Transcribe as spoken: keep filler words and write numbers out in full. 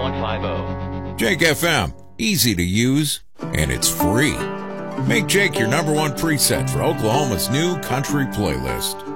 one five zero. Jake F M, easy to use, and it's free. Make Jake your number one preset for Oklahoma's new country playlist.